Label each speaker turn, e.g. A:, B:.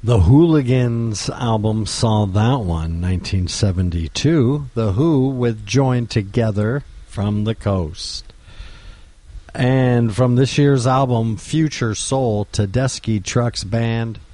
A: The Hooligans album saw that one, 1972. The Who with Joined Together from the Coast. And from this year's album, Future Soul, Tedeschi Trucks Band,